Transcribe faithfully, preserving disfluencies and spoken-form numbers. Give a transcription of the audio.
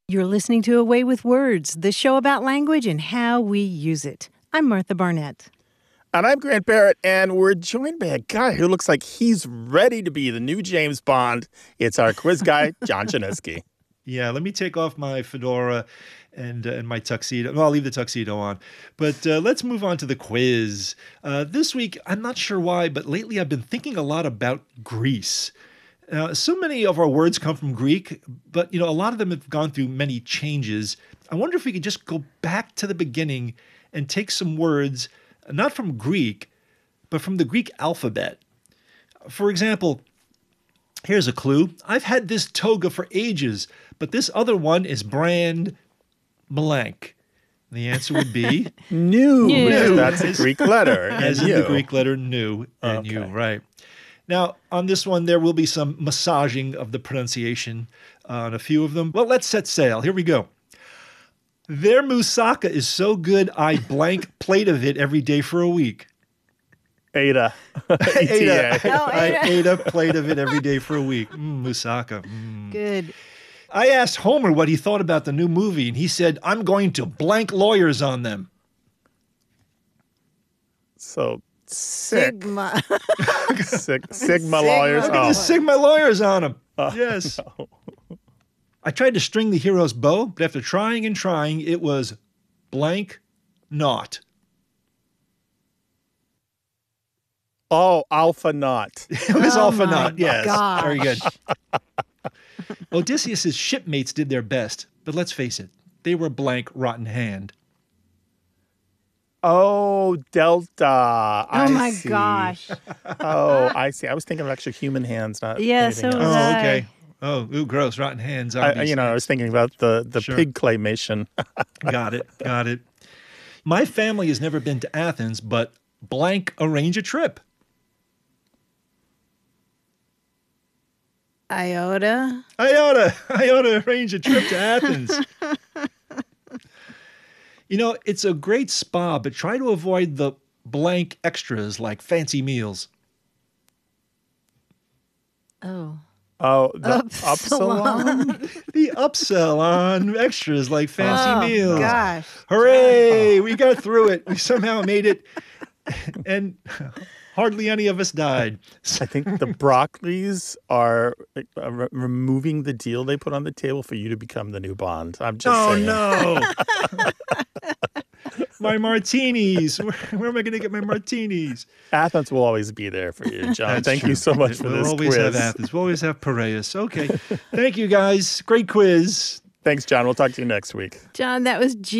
You're listening to A Way with Words, the show about language and how we use it. I'm Martha Barnett. And I'm Grant Barrett, and we're joined by a guy who looks like he's ready to be the new James Bond. It's our quiz guy, John Chaneski. Yeah, let me take off my fedora and uh, and my tuxedo. Well, I'll leave the tuxedo on. But uh, let's move on to the quiz. Uh, this week, I'm not sure why, but lately I've been thinking a lot about Greece. Uh, so many of our words come from Greek, but you know, a lot of them have gone through many changes. I wonder if we could just go back to the beginning and take some words, not from Greek, but from the Greek alphabet. For example, here's a clue. I've had this toga for ages, but this other one is brand blank. The answer would be Nu. Nu. That's a Greek letter. as in the Greek letter nu and Okay. you, right. Now, on this one, there will be some massaging of the pronunciation on a few of them. Well, let's set sail. Here we go. Their moussaka is so good, I blank plate of it every day for a week. Ada. E T Ada. A. Oh, I Ada. ate a plate of it every day for a week. Mm, moussaka. Mm. Good. I asked Homer what he thought about the new movie, and he said, I'm going to blank lawyers on them. So sick. Sigma. Sick. Sigma lawyers. Look at Oh. the Sigma lawyers on him. Oh, Yes. no. I tried to string the hero's bow, but after trying and trying, it was blank not. Oh, alpha not. It was Oh all for my naught. Yes. gosh. Very good. Odysseus' shipmates did their best, but let's face it, they were blank rotten hand. Oh, Delta. Oh I my see. gosh. Oh, I see. I was thinking of actual human hands, not Yeah, anything so else. was Oh, I. okay. Oh, ooh, gross, rotten hands. I, obvious. you know, I was thinking about the, the Sure. pig claymation. Got it. Got it. My family has never been to Athens, but blank arrange a trip. Iota. Iota, Iota arrange a trip to Athens. You know, it's a great spa, but try to avoid the blank extras like fancy meals. Oh. Oh, the Upsilon. upsilon. The upsell on extras like fancy Oh, meals. gosh. Hooray! We got through it. We somehow made it. And hardly any of us died. I think the Broccoli's are uh, re- removing the deal they put on the table for you to become the new Bond. I'm just Oh, saying. no. My martinis. Where, where am I going to get my martinis? Athens will always be there for you, John. That's Thank true. you so much for we'll this always quiz. have Athens. We'll always have Piraeus. Okay. Thank you, guys. Great quiz. Thanks, John. We'll talk to you next week. John, that was G.